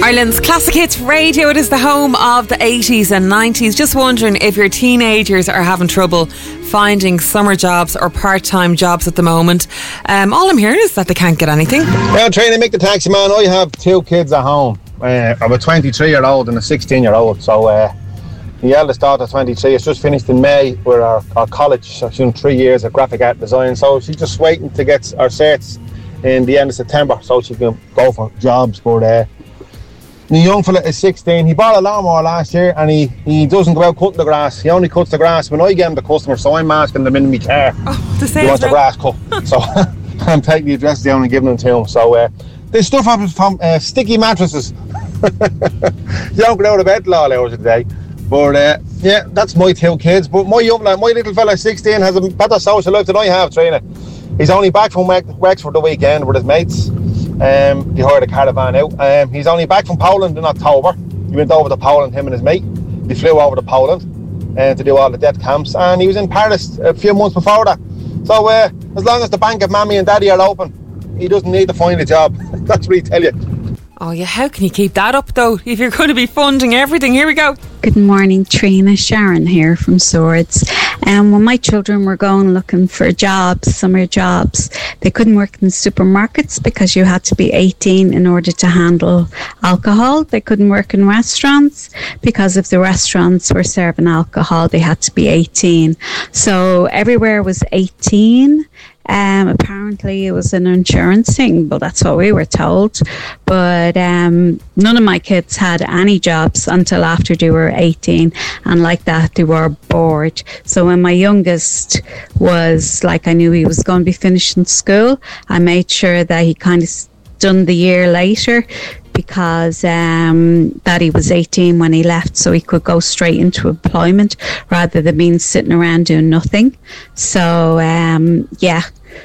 Ireland's Classic Hits Radio. It is the home of the 80s and 90s. Just wondering if your teenagers are having trouble finding summer jobs or part-time jobs at the moment. All I'm hearing is that they can't get anything. I'm trying to make the taxi man. I have two kids at home. I have a 23-year-old and a 16-year-old. So the eldest daughter, 23, has just finished in May with our college. So she's doing 3 years of graphic art design. So she's just waiting to get her certs in the end of September so she can go for jobs. But the young fella is 16. He bought a lawnmower last year and he doesn't go out cutting the grass. He only cuts the grass when I get him the customer, so I'm asking them in my car. Oh, the same. He wants the grass cut. So I'm taking the address down and giving them to him. So this stuff happens from sticky mattresses. You don't get out of bed all hours of the day. But yeah, that's my two kids. But my little fella, 16, has a better social life than I have, Trina. He's only back from Wexford the weekend with his mates. They hired a caravan out. He's only back from Poland in October. He went over to Poland, him and his mate. They flew over to Poland to do all the death camps. And he was in Paris a few months before that. So as long as the bank of mommy and daddy are open, he doesn't need to find a job. That's what he tell you. Oh yeah, how can you keep that up though if you're going to be funding everything? Here we go. Good morning, Trina. Sharon here from Swords. When my children were going looking for jobs, summer jobs, they couldn't work in supermarkets because you had to be 18 in order to handle alcohol. They couldn't work in restaurants because if the restaurants were serving alcohol, they had to be 18. So everywhere was 18. Apparently it was an insurance thing, but that's what we were told. But none of my kids had any jobs until after they were 18, and like that they were bored. So when my youngest was like, I knew he was going to be finishing school, I made sure that he kind of done the year later, because that he was 18 when he left, so he could go straight into employment rather than being sitting around doing nothing. So yeah,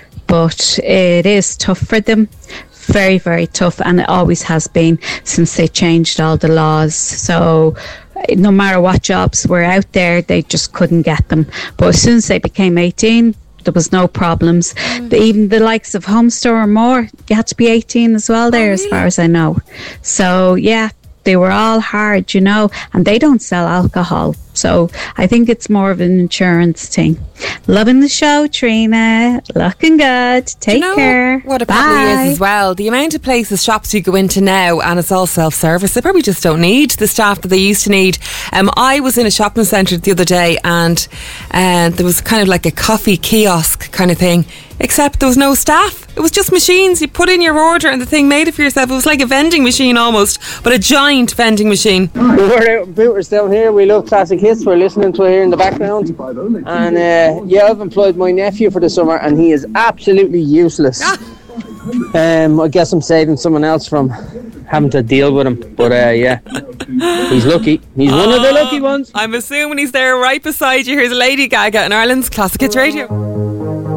but it is tough for them, very, very tough, and it always has been since they changed all the laws. So no matter what jobs were out there, they just couldn't get them. But as soon as they became 18, there was no problems. Even the likes of Home Store or more, you had to be 18 as well there, as far as I know. So yeah, they were all hard, you know, and they don't sell alcohol. So I think it's more of an insurance thing. Loving the show, Trina. Looking good. Take care. What it probably is as well. The amount of places, shops you go into now, and it's all self-service. They probably just don't need the staff that they used to need. I was in a shopping centre the other day, and there was kind of like a coffee kiosk kind of thing, except there was no staff. It was just machines. You put in your order and the thing made it for yourself. It was like a vending machine almost, but a giant vending machine. We're out in Booters down here. We love Classic Hits. We're listening to it here in the background. And yeah, I've employed my nephew for the summer and he is absolutely useless. I guess I'm saving someone else from having to deal with him. But yeah, he's lucky. He's one of the lucky ones. I'm assuming he's there right beside you. Here's Lady Gaga on Ireland's Classic Hits Radio.